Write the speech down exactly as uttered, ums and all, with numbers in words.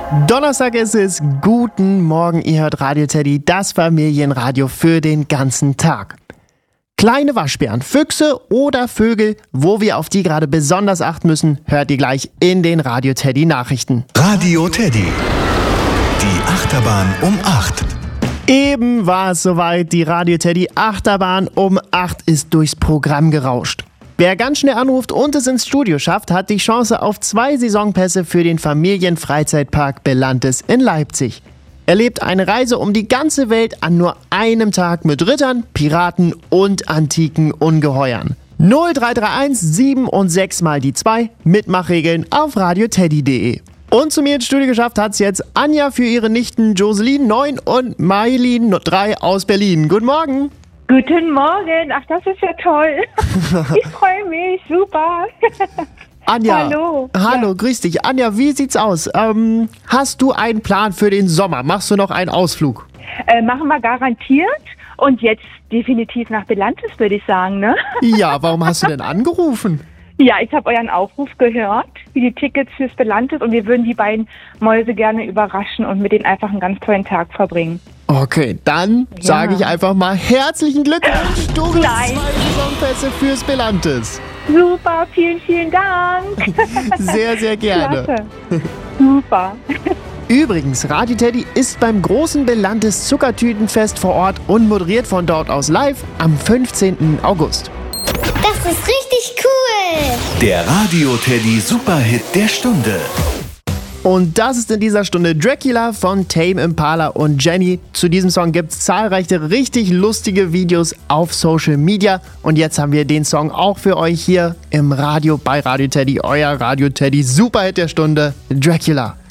Donnerstag ist es. Guten Morgen, ihr hört Radio Teddy, das Familienradio für den ganzen Tag. Kleine Waschbären, Füchse oder Vögel, wo wir auf die gerade besonders achten müssen, hört ihr gleich in den Radio Teddy Nachrichten. Radio Teddy. Die Achterbahn um acht. Eben war es soweit, die Radio Teddy Achterbahn um acht ist durchs Programm gerauscht. Wer ganz schnell anruft und es ins Studio schafft, hat die Chance auf zwei Saisonpässe für den Familienfreizeitpark Belantes in Leipzig. Erlebt eine Reise um die ganze Welt an nur einem Tag mit Rittern, Piraten und antiken Ungeheuern. null drei drei eins sieben und sechs mal die zwei, Mitmachregeln auf radioteddy punkt de. Und zu mir ins Studio geschafft hat's jetzt Anja für ihre Nichten Jocelyn neun und Mailin drei aus Berlin. Guten Morgen. Guten Morgen. Ach, das ist ja toll. Ich freue mich. Super. Anja. Hallo. Hallo, Ja. grüß dich. Anja, wie sieht's aus? Ähm, hast du einen Plan für den Sommer? Machst du noch einen Ausflug? Äh, machen wir garantiert. Und jetzt definitiv nach Belantes, würde ich sagen, ne? Ja, warum hast du denn angerufen? Ja, ich habe euren Aufruf gehört, wie die Tickets fürs Belantes. Und wir würden die beiden Mäuse gerne überraschen und mit denen einfach einen ganz tollen Tag verbringen. Okay, dann Ja. sage ich einfach mal herzlichen Glückwunsch. Du kriegst Nein. zwei Saisonpässe fürs Belantes. Super, vielen, vielen Dank. Sehr, sehr gerne. Klasse. Super. Übrigens, Radio Teddy ist beim großen Belantes Zuckertütenfest vor Ort und moderiert von dort aus live am fünfzehnten August. Das ist richtig cool. Der Radio Teddy Superhit der Stunde. Und das ist in dieser Stunde Dracula von Tame Impala und Jenny. Zu diesem Song gibt es zahlreiche richtig lustige Videos auf Social Media. Und jetzt haben wir den Song auch für euch hier im Radio bei Radio Teddy. Euer Radio Teddy Superhit der Stunde, Dracula.